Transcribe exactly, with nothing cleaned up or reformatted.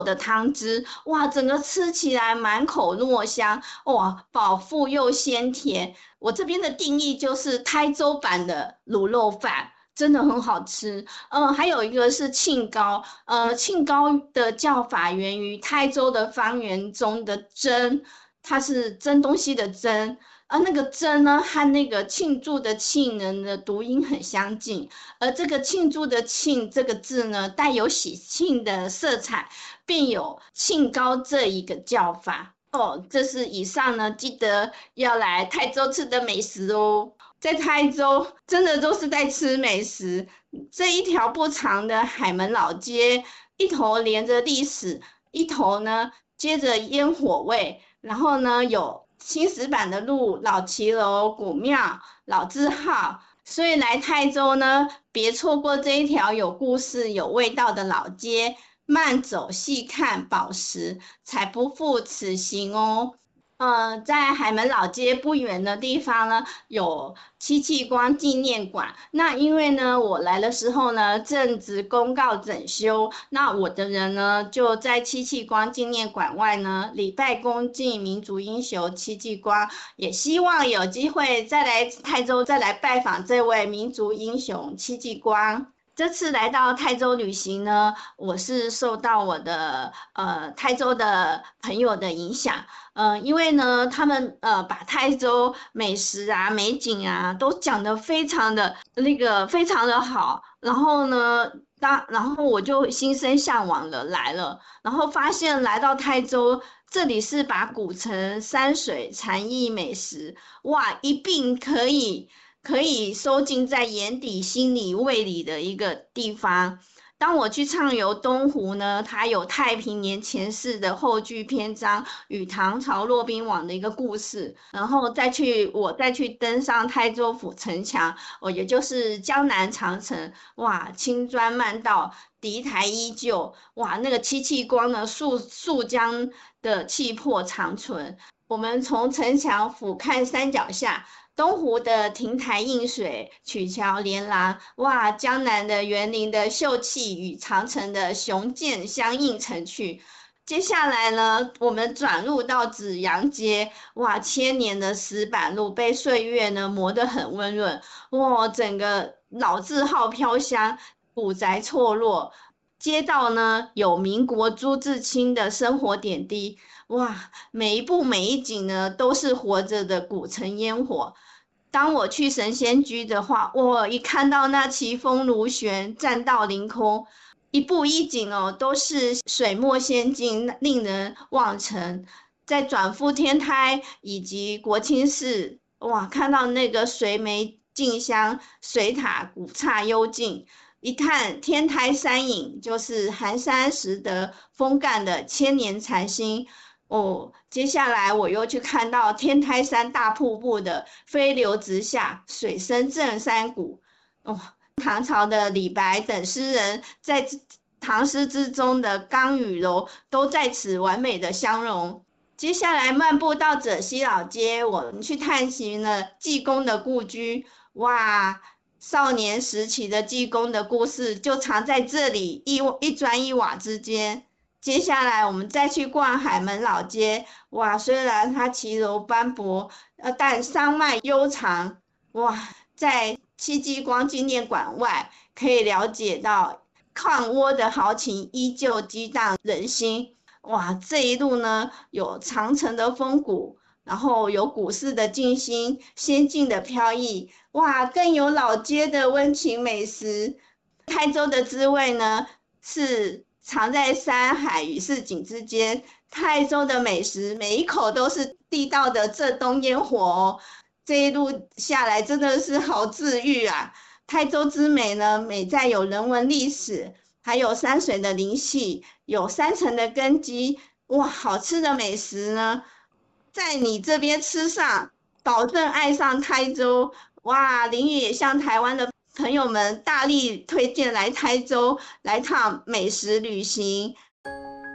的汤汁，哇，整个吃起来满口糯香，哇，饱腹又鲜甜。我这边的定义就是台州版的卤肉饭。真的很好吃，嗯，还有一个是庆糕，呃，庆糕的叫法源于台州的方言中的蒸，它是蒸东西的蒸，而那个蒸呢和那个庆祝的庆呢的读音很相近，而这个庆祝的庆这个字呢带有喜庆的色彩，便有庆糕这一个叫法。哦，这是以上呢，记得要来台州吃的美食哦。在台州真的都是在吃美食，这一条不长的海门老街，一头连着历史，一头呢接着烟火味，然后呢有青石板的路、老骑楼、古庙、老字号，所以来泰州呢，别错过这一条有故事、有味道的老街，慢走细看宝石，才不负此行哦。呃，在海门老街不远的地方呢，有戚继光纪念馆。那因为呢，我来的时候呢，正值公告整修，那我的人呢，就在戚继光纪念馆外呢，礼拜恭敬民族英雄戚继光，也希望有机会再来泰州，再来拜访这位民族英雄戚继光。这次来到泰州旅行呢，我是受到我的呃泰州的朋友的影响。呃，因为呢，他们呃把泰州美食啊、美景啊都讲得非常的那个非常的好，然后呢，当然后我就心生向往的来了，然后发现来到泰州，这里是把古城、山水、禅意、美食，哇，一并可以可以收进在眼底、心里、胃里的一个地方。当我去畅游东湖呢，它有太平年前世的后续篇章与唐朝骆宾王的一个故事，然后再去我再去登上泰州府城墙，哦，也就是江南长城，哇，青砖漫道，敌台依旧，哇，那个戚继光呢，溯溯江的气魄长存。我们从城墙俯瞰山脚下，东湖的亭台映水、曲桥连廊，哇，江南的园林的秀气与长城的雄健相映成趣。接下来呢，我们转入到紫阳街，哇，千年的石板路被岁月呢磨得很温润，哇，整个老字号飘香，古宅错落，街道呢有民国朱自清的生活点滴，哇，每一步每一景呢都是活着的古城烟火。当我去神仙居的话，我一看到那奇峰螺旋、栈道凌空，一步一景哦，都是水墨仙境，令人忘尘。在转复天台以及国清寺，哇，看到那个水美镜香、水塔古刹幽静。一看天台山影，就是寒山拾得风干的千年禅心，哦，接下来我又去看到天台山大瀑布的飞流直下，水声震山谷。哦，唐朝的李白等诗人在唐诗之中的刚与柔都在此完美的相融。接下来漫步到浙西老街，我们去探寻了济公的故居。哇，少年时期的济公的故事就藏在这里一一砖一瓦之间。接下来我们再去逛海门老街，哇，虽然它骑楼斑驳，呃，但山脉悠长，哇，在戚继光纪念馆外可以了解到抗倭的豪情依旧激荡人心，哇，这一路呢有长城的风骨，然后有股市的静心，仙境的飘逸，哇，更有老街的温情美食。台州的滋味呢，是藏在山海与市井之间。泰州的美食，每一口都是地道的浙东烟火哦。这一路下来真的是好治愈啊！泰州之美呢，美在有人文历史，还有山水的灵气，有山城的根基。哇，好吃的美食呢，在你这边吃上，保证爱上台州。哇，林宇也向台湾的朋友们大力推荐来台州来趟美食旅行。